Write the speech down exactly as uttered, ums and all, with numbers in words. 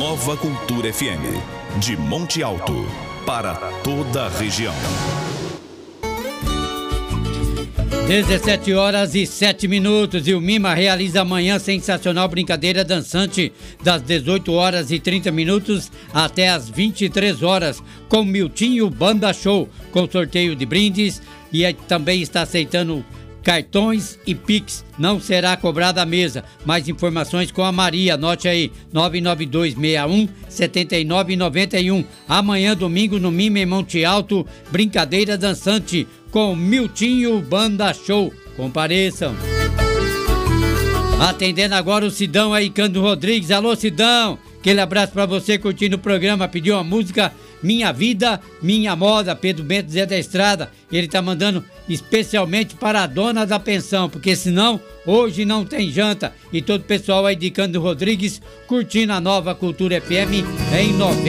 Nova Cultura F M, de Monte Alto, para toda a região. dezessete horas e sete minutos e o Mima realiza amanhã sensacional brincadeira dançante das dezoito horas e trinta minutos até as vinte e três horas com Miltinho Banda Show, com sorteio de brindes e também está aceitando cartões e Pix. Não será cobrada a mesa. Mais informações com a Maria. Anote aí, nove nove dois seis um sete nove nove um. Amanhã, domingo, no Mima em Monte Alto, brincadeira dançante com Miltinho Banda Show. Compareçam. Atendendo agora o Sidão aí, Cândido Rodrigues. Alô, Sidão. Aquele abraço pra você curtindo o programa. Pediu a música Minha Vida, Minha Moda, Pedro Bento Zé da Estrada. Ele tá mandando especialmente para a dona da pensão, porque senão hoje não tem janta. E todo o pessoal aí de Cândido Rodrigues curtindo a Nova Cultura F M em novembro.